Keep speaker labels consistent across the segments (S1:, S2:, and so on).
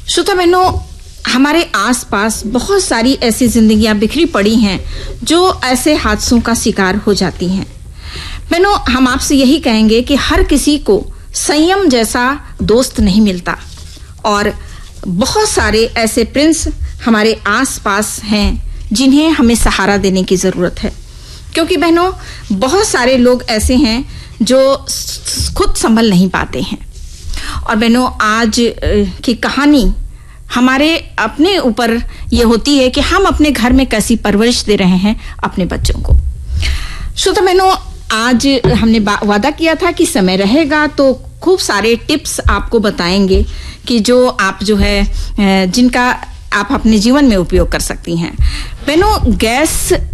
S1: श्रोता बहनों, हमारे आसपास बहुत सारी ऐसी जिंदगियां बिखरी पड़ी हैं जो ऐसे हादसों का शिकार हो जाती हैं। बहनों, हम आपसे यही कहेंगे कि हर किसी को संयम जैसा दोस्त नहीं मिलता और बहुत सारे ऐसे प्रिंस हमारे आसपास हैं जिन्हें हमें सहारा देने की जरूरत है, क्योंकि बहनों बहुत सारे लोग ऐसे हैं जो खुद संभल नहीं पाते हैं। और बहनों, आज की कहानी हमारे अपने ऊपर ये होती है कि हम अपने घर में कैसी परवरिश दे रहे हैं अपने बच्चों को। श्रोता बहनों, आज हमने वादा किया था कि समय रहेगा तो खूब सारे टिप्स आपको बताएंगे कि जो आप जिनका आप अपने जीवन में उपयोग कर सकती हैं। बहनों, गैस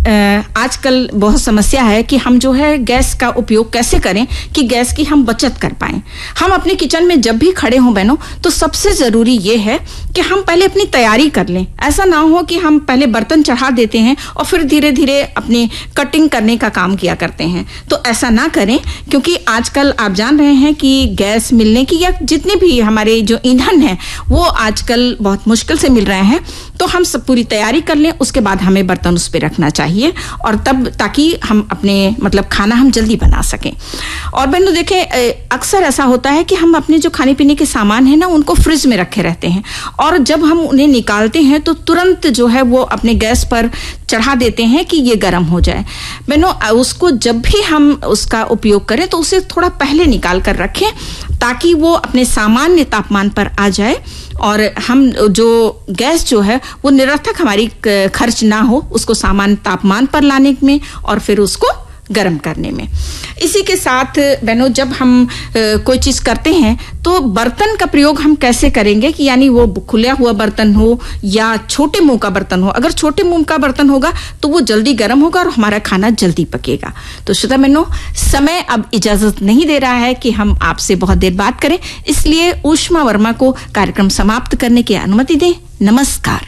S1: आजकल बहुत समस्या है कि हम गैस का उपयोग कैसे करें कि गैस की हम बचत कर पाएं। हम अपने किचन में जब भी खड़े हों बहनों, तो सबसे जरूरी ये है कि हम पहले अपनी तैयारी कर लें। ऐसा ना हो कि हम पहले बर्तन चढ़ा देते हैं और फिर धीरे धीरे अपनी कटिंग करने का काम किया करते हैं। तो ऐसा ना करें, क्योंकि आजकल आप जान रहे हैं कि गैस मिलने की या जितने भी हमारे जो ईंधन है वो आजकल बहुत मुश्किल से मिल रहे हैं। तो हम सब पूरी तैयारी कर लें, उसके बाद हमें बर्तन उस पे रखना चाहिए और तब ताकि हम अपने खाना हम जल्दी बना सकें। और बहनों देखें, अक्सर ऐसा होता है कि हम अपने जो खाने पीने के सामान है ना, उनको फ्रिज में रखे रहते हैं और जब हम उन्हें निकालते हैं तो तुरंत वो अपने गैस पर चढ़ा देते हैं कि ये गर्म हो जाए। बहनों, उसको जब भी हम उसका उपयोग करें तो उसे थोड़ा पहले निकाल कर रखें ताकि वो अपने सामान्य तापमान पर आ जाए और हम जो गैस वो निरर्थक हमारी खर्च ना हो उसको सामान्य तापमान पर लाने में और फिर उसको गर्म करने में। इसी के साथ बहनों, जब हम कोई चीज करते हैं तो बर्तन का प्रयोग हम कैसे करेंगे कि यानी वो खुला हुआ बर्तन हो या छोटे मुंह का बर्तन हो। अगर छोटे मुंह का बर्तन होगा तो वो जल्दी गर्म होगा और हमारा खाना जल्दी पकेगा। तो श्रोता बहनों, समय अब इजाजत नहीं दे रहा है कि हम आपसे बहुत देर बात करें, इसलिए ऊष्मा वर्मा को कार्यक्रम समाप्त करने की अनुमति दें। नमस्कार।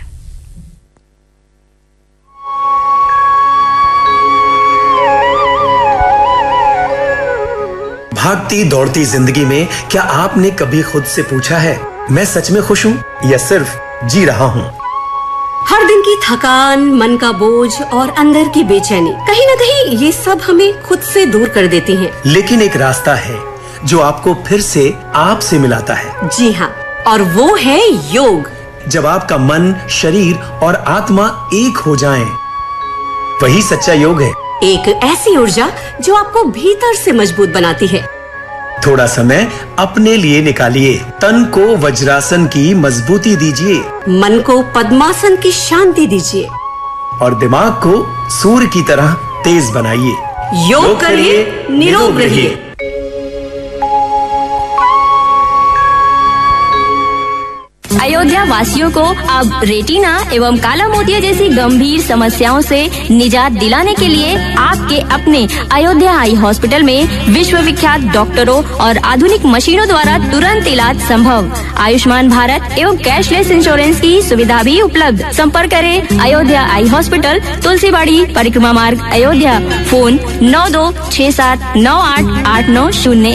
S2: भागती दौड़ती जिंदगी में क्या आपने कभी खुद से पूछा है, मैं सच में खुश हूँ या सिर्फ जी रहा हूँ?
S3: हर दिन की थकान, मन का बोझ और अंदर की बेचैनी, कहीं न कहीं ये सब हमें खुद से दूर कर देती हैं।
S2: लेकिन एक रास्ता है जो आपको फिर से आपसे मिलाता है।
S3: जी हाँ, और वो है योग।
S2: जब आपका मन, शरीर और आत्मा एक हो जाएं, वही सच्चा योग है।
S3: एक ऐसी ऊर्जा जो आपको भीतर से मजबूत बनाती है।
S2: थोड़ा समय अपने लिए निकालिए, तन को वज्रासन की मजबूती दीजिए,
S3: मन को पद्मासन की शांति दीजिए
S2: और दिमाग को सूर्य की तरह तेज बनाइए।
S3: योग करिए, निरोग रहिए।
S4: अयोध्या वासियों को अब रेटिना एवं काला मोतिया जैसी गंभीर समस्याओं से निजात दिलाने के लिए आपके अपने अयोध्या आई हॉस्पिटल में विश्व विख्यात डॉक्टरों और आधुनिक मशीनों द्वारा तुरंत इलाज संभव। आयुष्मान भारत एवं कैशलेस इंश्योरेंस की सुविधा भी उपलब्ध। संपर्क करें अयोध्या आई हॉस्पिटल, तुलसीबाड़ी, परिक्रमा मार्ग, अयोध्या। फोन 9267988901।